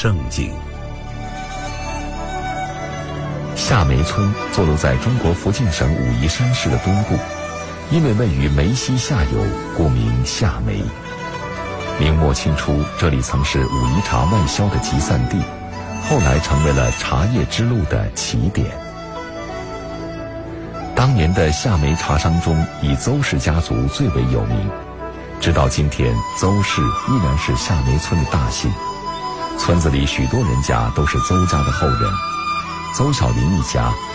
胜境。 夏梅村坐落在中国福建省武夷山市的东部，因为位于梅溪下游，故名夏梅。明末清初，这里曾是武夷茶外销的集散地，后来成为了茶叶之路的起点。当年的夏梅茶商中，以邹氏家族最为有名，直到今天，邹氏依然是夏梅村的大姓。村子里许多人家都是邹家的后人，邹小林一家